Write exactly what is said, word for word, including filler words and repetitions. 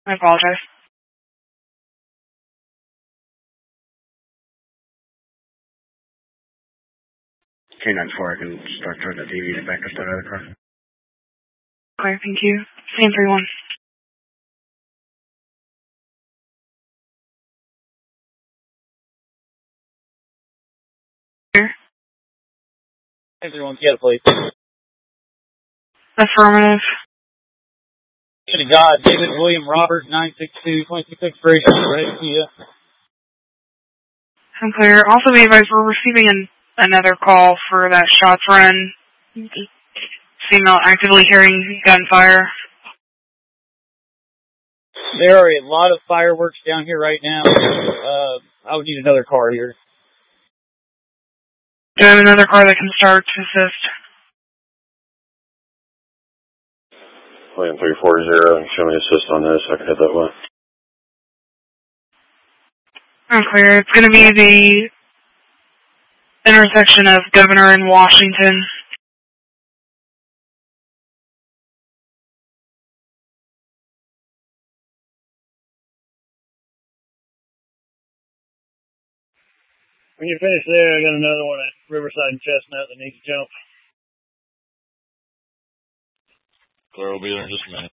I apologize. K nine four, I can start turning the T V to back up that other car. Okay, thank you. C M three one. Here. Everyone's got a place. Affirmative. To God, David William Robert, nine six two, twenty-six expiration, ready to you. I'm clear. Also be advised, we're receiving an, another call for that shots run. Female actively hearing gunfire. There are a lot of fireworks down here right now. Uh, I would need another car here. Do I have another car that can start to assist? William three four zero, show me assist on this, I can hit that one. I'm clear. It's going to be the intersection of Governor and Washington. When you finish there, I got another one at Riverside and Chestnut that needs to jump. Claire will be there in just a minute.